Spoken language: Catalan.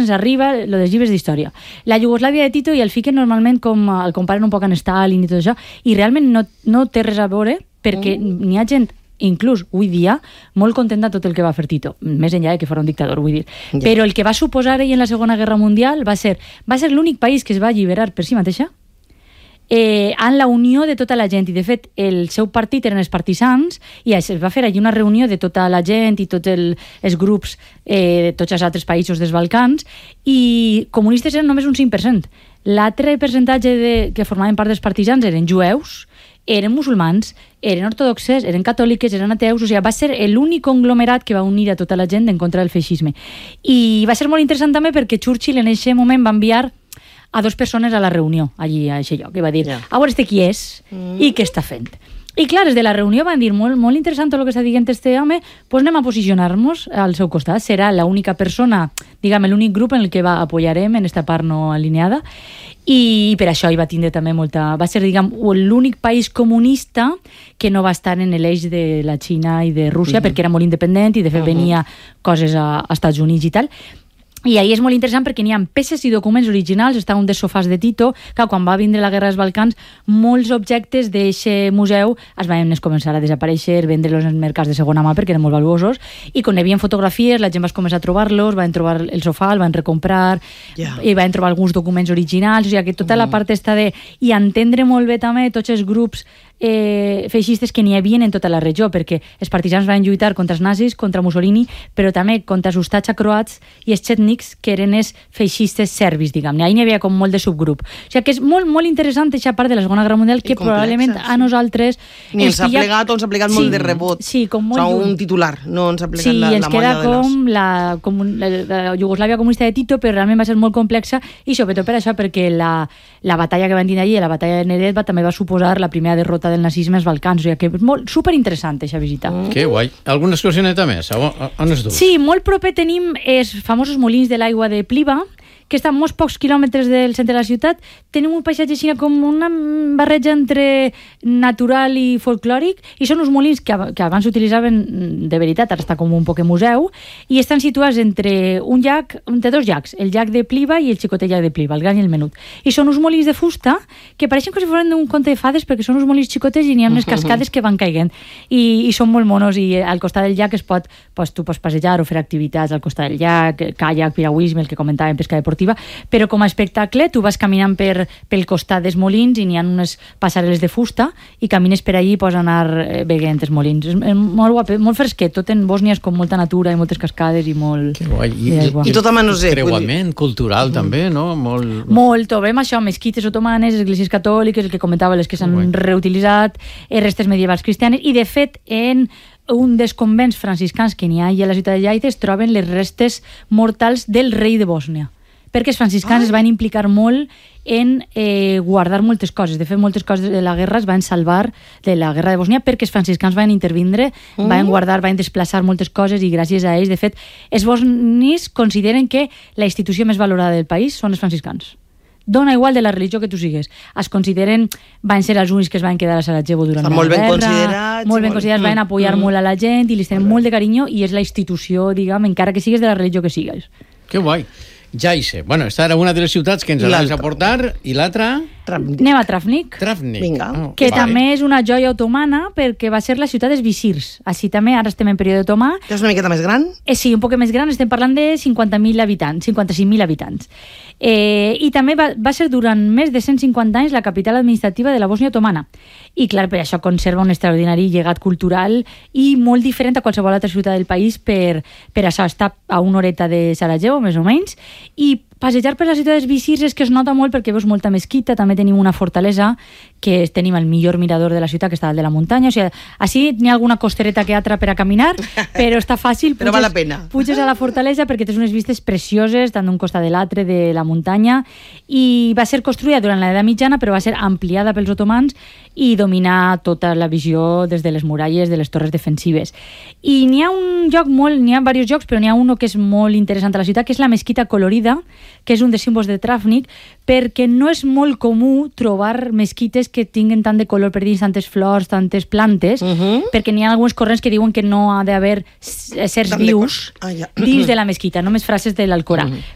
ens arriba lo dels llibres d'història. La Iugoslàvia de Tito i el fiquen normalment com el comparen un poc amb Stalin i tot això, i realment no té res a veure, perquè n'hi ha gent, inclús avui dia, molt contenta tot el que va fer Tito, més enllà de que fos un dictador, vull dir. Però el que va suposar ell en la Segona Guerra Mundial va ser l'únic país que es va alliberar per si mateixa, en la unió de tota la gent, i de fet el seu partit eren els partisans, i es va fer allí una reunió de tota la gent i tots els grups de tots els altres països dels Balcans, i comunistes eren només un 5%. L'altre percentatge que formaven part dels partisans eren jueus, eren musulmans, eren ortodoxes, eren catòliques, eren ateus, o sigui, va ser l'únic conglomerat que va unir a tota la gent en contra del feixisme. I va ser molt interessant també perquè Churchill en aquest moment va enviar a 2 persones a la reunió, allí a aquest lloc, i va dir, a veure qui és i què està fent. I clar, des de la reunió van dir, molt interessant tot el que està dient este home, doncs anem a posicionar-nos al seu costat. Serà l'única persona, diguem, l'únic grup en el que apoyarem en esta part no alineada, i per això hi va tindre també molta... Va ser, diguem, l'únic país comunista que no va estar en l'eix de la Xina i de Rússia, perquè era molt independent i de fet venia coses a Estats Units i tal. I ahí és molt interessant perquè n'hi ha peces i documents originals, està un dels sofàs de Tito, que quan va vindre la Guerra dels Balcans, molts objectes d'aquest museu es van començar a desaparèixer, vendre-los en mercats de segona mà perquè eren molt valuosos, i quan hi havia fotografies la gent va començar a trobar-los, van trobar el sofà, el van recomprar, i van trobar alguns documents originals, o sigui que tota la part està de... i entendre molt bé també tots els grups feixistes que n'hi havia en tota la regió, perquè els partisans van lluitar contra els nazis, contra Mussolini, però també contra els Ustacha croats i els chetniks, que eren els feixistes serbis, diguem-ne. Ahí n'hi havia com molt de subgrup. O sigui que és molt, molt interessant aquesta part de la Segona Guerra Mundial, que probablement a nosaltres... Ni ens ha plegat o ens ha plegat molt de rebot. Sí, com molt... O sigui, un titular, no ens ha plegat la molla de l'os. Sí, ens queda com la Iugoslàvia comunista de Tito, però realment va ser molt complexa, i sobretot per això, perquè la batalla que van dir allí, la batalla de Neretva, també va suposar la primera derrota del nazisme als Balcans, o sigui que és molt superinteressant aquesta visita. Que guai. Alguna excursioneta més? On es du? Sí, molt proper tenim els famosos molins de l'aigua de Pliva, que estan molts pocs quilòmetres del centre de la ciutat. Tenim un paisatge així com una barreja entre natural i folclòric, i són uns molins que abans s'utilitzaven de veritat, ara està com un poc museu, i estan situats entre entre 2 llacs, el llac de Pliva i el xicotet llac de Pliva, el gran i el menut. I són uns molins de fusta que pareixen com si fossin d'un conte de fades, perquè són uns molins xicotets i n'hi ha unes cascades que van caigant, i són molt monos, i al costat del llac tu pots passejar o fer activitats al costat del llac, caiac, piragüisme, el que comentàvem, pesca deportiva, però com a espectacle tu vas caminant pel costat dels molins i n'hi ha unes passarel·les de fusta i camines per allí i pots anar veient els molins. És molt guapet, molt fresquet, tot en Bòsnia és com molta natura i moltes cascades i molt... I tot a manuser. Creuament cultural també, no? Molt, trobem això, mesquites otomanes, esglésies catòliques, el que comentava, les que s'han reutilitzat, restes medievals cristianes, i de fet en un dels convents franciscans que n'hi ha a la ciutat de Lleida es troben les restes mortals del rei de Bòsnia, perquè els franciscans es van implicar molt en guardar moltes coses. De fet, moltes coses de la guerra es van salvar de la guerra de Bòsnia perquè els franciscans van intervindre, van guardar, van desplaçar moltes coses, i gràcies a ells, de fet, els bosnis consideren que la institució més valorada del país són els franciscans. Dona igual de la religió que tu sigues. Es consideren, van ser els únics que es van quedar a Sarajevo durant la guerra. Molt ben considerats, van apoyar molt a la gent i li tenen molt de carinyo, i és la institució, diguem, encara que sigues de la religió que sigues. Que guai. Jaice. Bueno, esta era una de les ciutats que ens anaves a portar, i l'altra... Anem a Travnik. Que també és una joia otomana, perquè va ser la ciutat dels visirs. Així també, ara estem en període otomà. És una miqueta més gran? Sí, un poc més gran, estem parlant de 50.000 habitants, 55.000 habitants. I també va ser durant més de 150 anys la capital administrativa de la Bòsnia otomana. I clar, per això conserva un extraordinari llegat cultural i molt diferent a qualsevol altra ciutat del país, per això està a una horeta de Sarajevo, més o menys, i passejar per la ciutat dels visirs és que es nota molt perquè veus molta mesquita, també tenim una fortalesa, que tenim el millor mirador de la ciutat, que està dalt de la muntanya, o sigui, així n'hi ha alguna costereta que altra per a caminar, però està fàcil, però val la pena. Puges a la fortalesa perquè tens unes vistes precioses, tant d'un costat de l'altre de la muntanya, i va ser construïda durant l'edat mitjana, però va ser ampliada pels otomans i dominar tota la visió des de les muralles, de les torres defensives. I n'hi ha un lloc n'hi ha diversos llocs, però n'hi ha un que és molt interessant a la ciutat, que és la mesquita colorida, que és un dels símbols de Travnik, perquè no és molt comú trobar mesquites que tinguen tant de color per dins, tantes flors, tantes plantes, perquè n'hi ha alguns corrents que diuen que no ha d'haver éssers vius dins de la mesquita, només frases de l'Alcorà.